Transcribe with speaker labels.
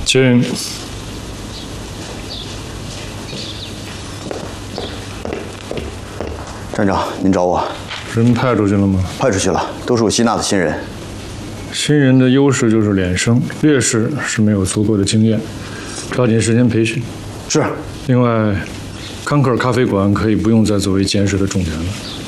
Speaker 1: 请。
Speaker 2: 站长，您找我？
Speaker 1: 人派出去了吗？
Speaker 2: 派出去了，都是我吸纳的新人。
Speaker 1: 新人的优势就是脸生，劣势是没有足够的经验，抓紧时间培训。
Speaker 2: 是。
Speaker 1: 另外，康克尔咖啡馆可以不用再作为监视的重点了。